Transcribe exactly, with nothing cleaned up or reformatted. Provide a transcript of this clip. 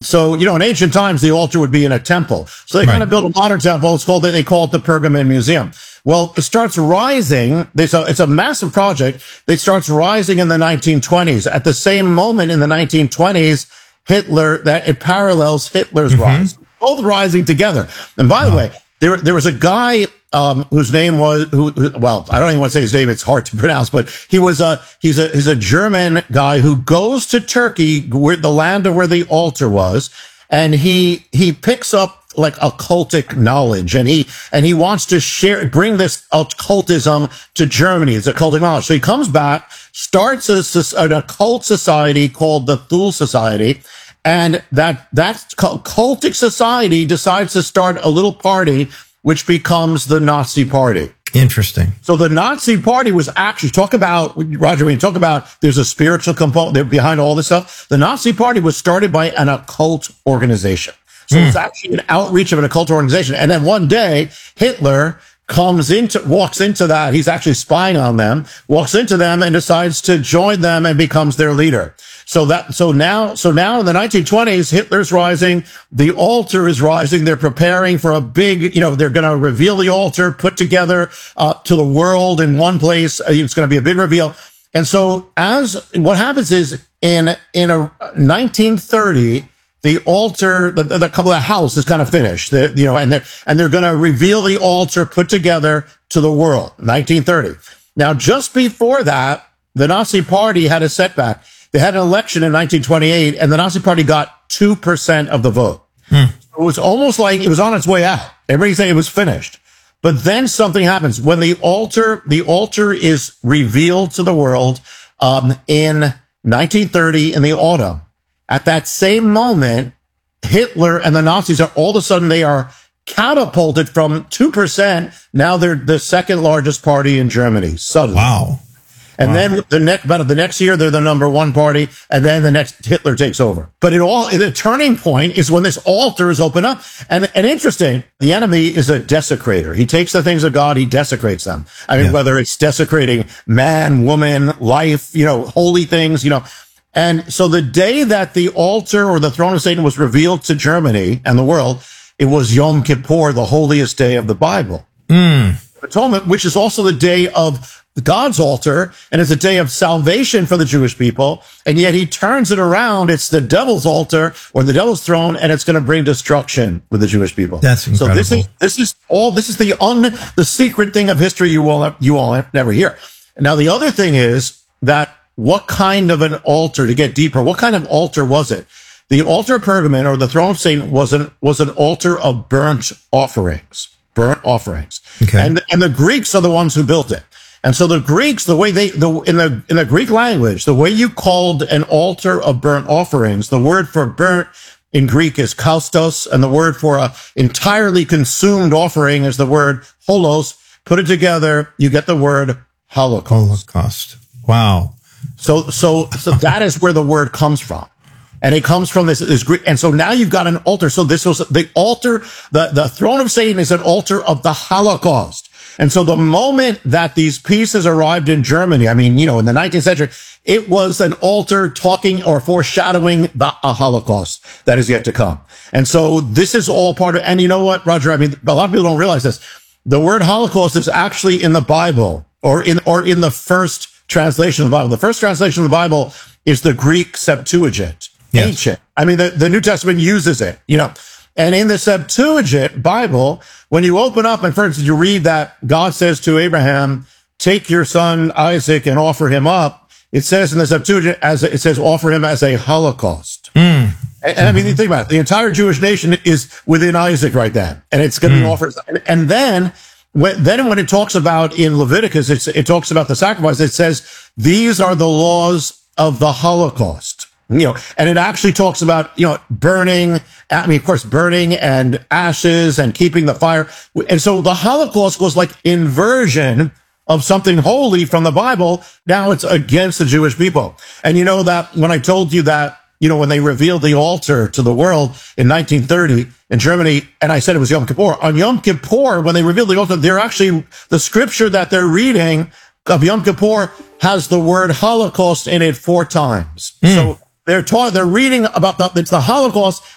so, you know, in ancient times, the altar would be in a temple. So they Right. kind of built a modern temple. It's called, they call it the Pergamon Museum. Well, it starts rising. They, so it's a massive project. It starts rising in the nineteen twenties. At the same moment in the nineteen twenties, Hitler, that it parallels Hitler's Mm-hmm. rise, both rising together. And by the way, there, there was a guy, um, whose name was, who, who, well, I don't even want to say his name. It's hard to pronounce, but he was a, he's a, he's a German guy who goes to Turkey, where the land of where the altar was. And he, he picks up like occultic knowledge, and he, and he wants to share, bring this occultism to Germany. It's occultic knowledge. So he comes back, starts a, an occult society called the Thule Society. And that, that cultic society decides to start a little party, which becomes the Nazi Party. Interesting. So the Nazi Party was actually, talk about, Roger, when you talk about there's a spiritual component behind all this stuff, the Nazi Party was started by an occult organization. So mm. it's actually an outreach of an occult organization. And then one day, Hitler comes into, walks into that, he's actually spying on them, walks into them and decides to join them and becomes their leader. So that, so now, so now in the nineteen twenties, Hitler's rising, the altar is rising, they're preparing for a big, you know, they're going to reveal the altar, put together, uh, to the world in one place. It's going to be a big reveal. And so as, what happens is in, in a nineteen thirty, the altar, the, the, the couple of house is kind of finished, the, you know, and they're, and they're going to reveal the altar put together to the world, nineteen thirty. Now, just before that, the Nazi Party had a setback. They had an election in nineteen twenty-eight, and the Nazi Party got two percent of the vote. Hmm. It was almost like it was on its way out. Everybody saying it was finished. But then something happens. When the altar, the altar is revealed to the world, um, in nineteen thirty in the autumn. At that same moment, Hitler and the Nazis are all of a sudden, they are catapulted from two percent. Now they're the second largest party in Germany. Suddenly. Wow. And wow. then the next, about the next year, they're the number one party. And then the next Hitler takes over. But it all, the turning point is when this altar is opened up. And, and interesting, the enemy is a desecrator. He takes the things of God, he desecrates them. I mean, yeah. whether it's desecrating man, woman, life, you know, holy things, you know. And so the day that the altar or the throne of Satan was revealed to Germany and the world, it was Yom Kippur, the holiest day of the Bible. Mm. Atonement, which is also the day of God's altar, and it's a day of salvation for the Jewish people, and yet he turns it around. It's the devil's altar or the devil's throne, and it's going to bring destruction with the Jewish people. That's incredible. So this is this is all this is the un the secret thing of history you all you all never hear. Now the other thing is that what kind of an altar, to get deeper, what kind of altar was it? The altar of Pergamon, or the throne of Satan, was an was an altar of burnt offerings, burnt offerings, okay. and and the Greeks are the ones who built it. And so the Greeks, the way they, the, in the, in the Greek language, the way you called an altar of burnt offerings, the word for burnt in Greek is kaustos, and the word for a entirely consumed offering is the word holos. Put it together, you get the word Holocaust. Holocaust. Wow. So, so, so that is where the word comes from. And it comes from this, this Greek. And so now you've got an altar. So this was the altar, the, the throne of Satan is an altar of the Holocaust. And so the moment that these pieces arrived in Germany, I mean, you know, in the nineteenth century, it was an altar talking or foreshadowing the a Holocaust that is yet to come. And so this is all part of, and you know what, Roger, I mean, a lot of people don't realize this. The word Holocaust is actually in the Bible, or in, or in the first translation of the Bible. The first translation of the Bible is the Greek Septuagint. Yes. Ancient. I mean, the, the New Testament uses it, you know. And in the Septuagint Bible, when you open up, and for instance, you read that God says to Abraham, take your son Isaac and offer him up. It says in the Septuagint, as it says, offer him as a Holocaust. Mm. And, and I mean, you think about it, the entire Jewish nation is within Isaac right then, and it's going to mm. be offered. And, and then, when, then when it talks about in Leviticus, it's, it talks about the sacrifice. It says, these are the laws of the Holocaust. You know, and it actually talks about, you know, burning, I mean, of course, burning and ashes and keeping the fire. And so the Holocaust was like inversion of something holy from the Bible. Now it's against the Jewish people. And you know that when I told you that, you know, when they revealed the altar to the world in nineteen thirty in Germany, and I said it was Yom Kippur, on Yom Kippur, when they revealed the altar, they're actually, the scripture that they're reading of Yom Kippur has the word Holocaust in it four times. Mm. So They're taught, they're reading about the, it's the Holocaust,